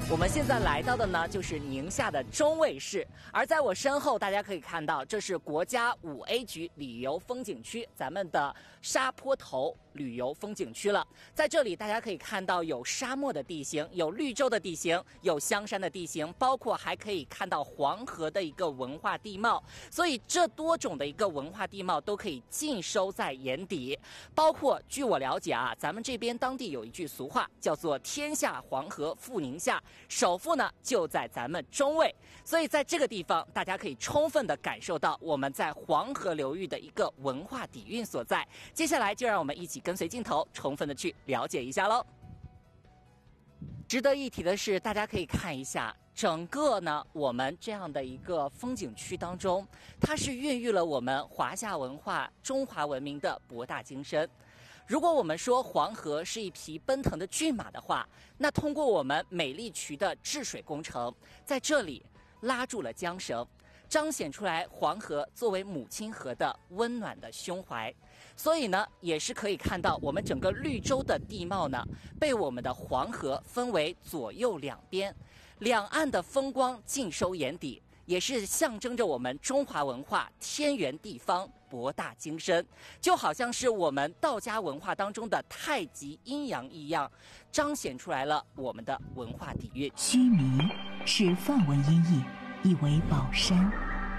我们现在来到的呢，就是宁夏的中卫市，而在我身后，大家可以看到，这是国家5A 级旅游风景区，咱们的沙坡头旅游风景区了。在这里，大家可以看到有沙漠的地形，有绿洲的地形，有香山的地形，包括还可以看到黄河的一个文化地貌。所以这多种的一个文化地貌都可以尽收在眼底。包括据我了解啊，咱们这边当地有一句俗话，叫做"天下黄河赴宁夏"。首富呢就在咱们中卫，所以在这个地方，大家可以充分的感受到我们在黄河流域的一个文化底蕴所在。接下来就让我们一起跟随镜头，充分的去了解一下喽。值得一提的是，大家可以看一下整个呢我们这样的一个风景区当中，它是孕育了我们华夏文化、中华文明的博大精深。如果我们说黄河是一匹奔腾的骏马的话，那通过我们美丽渠的治水工程，在这里拉住了缰绳，彰显出来黄河作为母亲河的温暖的胸怀。所以呢，也是可以看到我们整个绿洲的地貌呢，被我们的黄河分为左右两边，两岸的风光尽收眼底，也是象征着我们中华文化天圆地方、博大精深，就好像是我们道家文化当中的太极阴阳一样，彰显出来了我们的文化底蕴。 须弥是梵文音译，意为宝山。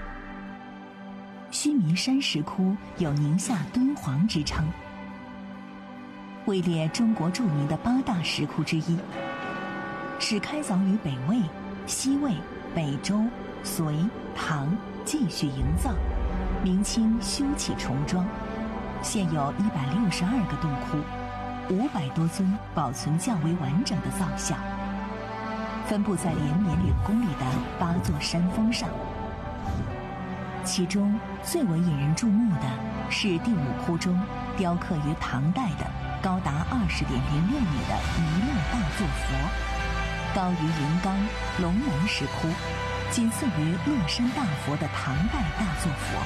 须弥山石窟有宁夏敦煌之称，位列中国著名的8大石窟之一，是开凿于北魏、西魏、北周、隋、唐，继续营造，明清修葺重装，现有162个洞窟，500多尊保存较为完整的造像，分布在连绵2公里的8座山峰上。其中最为引人注目的是第5窟中雕刻于唐代的高达20.06米的弥勒大坐佛，高于云冈、龙南石窟，仅次于乐山大佛的唐代大坐佛。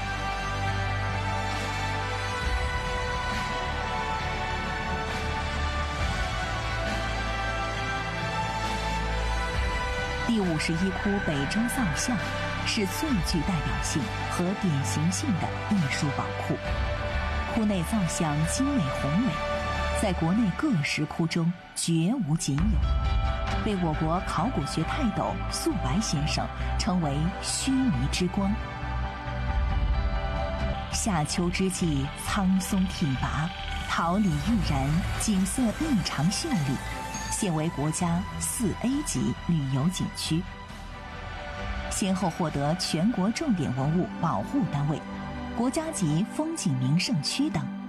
第51窟北周造像是最具代表性和典型性的艺术宝库，窟内造像精美宏伟，在国内各石窟中绝无仅有，被我国考古学泰斗粟白先生称为须弥之光。夏秋之际，苍松挺拔，桃李郁然，景色异常秀丽，现为国家4A 级旅游景区，先后获得全国重点文物保护单位、国家级风景名胜区等。